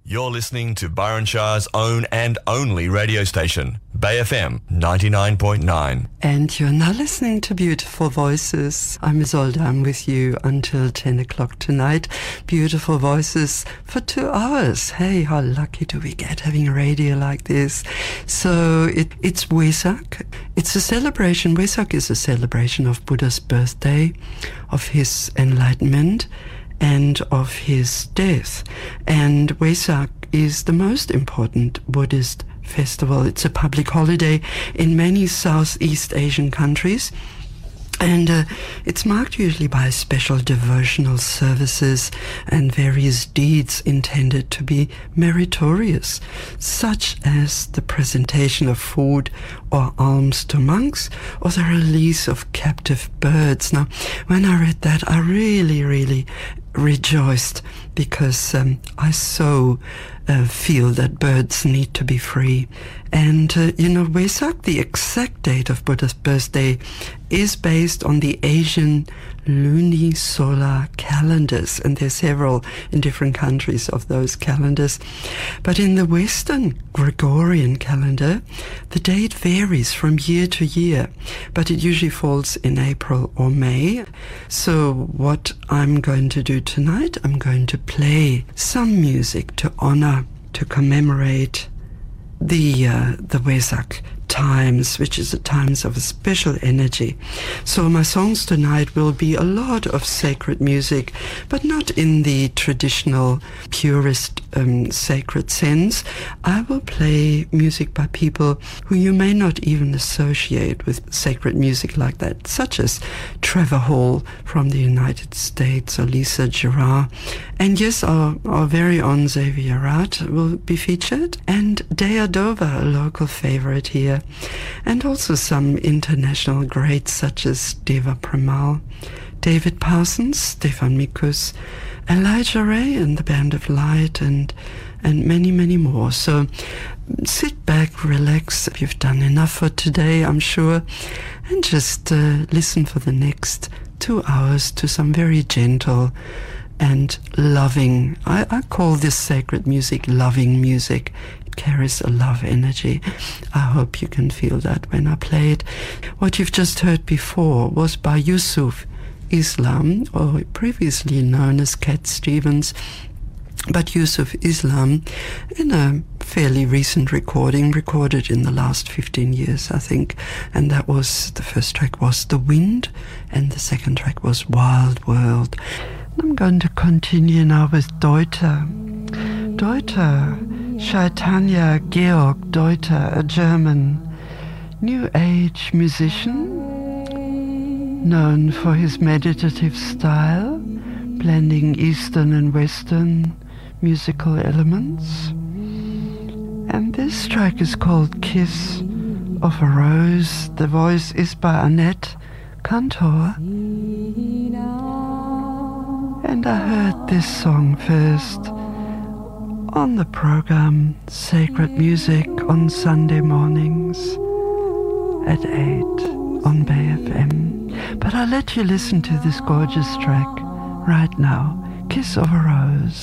You're listening to Byron Shah's own and only radio station, Bay FM 99.9. And you're now listening to Beautiful Voices. I'm Isolde. I'm with you until 10 o'clock tonight. Beautiful Voices for 2 hours. Hey, how lucky do we get having a radio like this? So it's Wesak. It's a celebration. Wesak is a celebration of Buddha's birthday, of his enlightenment, and of his death. And Wesak is the most important Buddhist festival. It's a public holiday in many Southeast Asian countries. And it's marked usually by special devotional services and various deeds intended to be meritorious, such as the presentation of food or alms to monks, or the release of captive birds. Now, when I read that, I really rejoiced, because I so feel that birds need to be free. And, Wesak, the exact date of Buddha's birthday, is based on the Asian lunisolar calendars, and there's several in different countries of those calendars. But in the Western Gregorian calendar, the date varies from year to year, but it usually falls in April or May. So what I'm going to do tonight, I'm going to play some music to honor, to commemorate the Wesak times, which is the times of a special energy. So my songs tonight will be a lot of sacred music, but not in the traditional purist sacred sense. I will play music by people who you may not even associate with sacred music like that, such as Trevor Hall from the United States, or Lisa Gerard. And yes, our very own Xavier Rat will be featured, and Dea Dover, a local favorite here, and also some international greats such as Deva Premal, David Parsons, Stefan Mikus, Elijah Ray and the Band of Light, and many more. So sit back, relax. You've done enough for today, I'm sure, and just listen for the next 2 hours to some very gentle and loving, I call this sacred music loving music. It carries a love energy. I hope you can feel that when I play it. What you've just heard before was by Yusuf Islam, or previously known as Cat Stevens, but Yusuf Islam, in a fairly recent recording, recorded in the last 15 years, I think. And that was, the first track was The Wind, and the second track was Wild World. I'm going to continue now with Deuter. Deuter, Chaitanya Georg Deuter, a German New Age musician, known for his meditative style, blending Eastern and Western musical elements. And this track is called Kiss of a Rose. The voice is by Annette Cantor. And I heard this song first on the program Sacred Music on Sunday mornings at 8 on Bay FM. But I'll let you listen to this gorgeous track right now, Kiss of a Rose.